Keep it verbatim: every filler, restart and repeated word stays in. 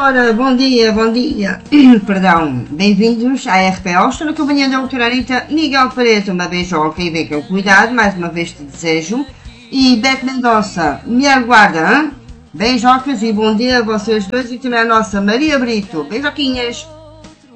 Ora, bom dia, bom dia. Perdão, bem-vindos à R P O. Estou na companhia da doutora Anitta, Miguel Paredes, uma beijoca e bem com cuidado, mais uma vez te desejo. E Beto Mendonça, me aguarda, hein? Beijocas e bom dia a vocês dois e também a nossa Maria Brito. Beijoquinhas.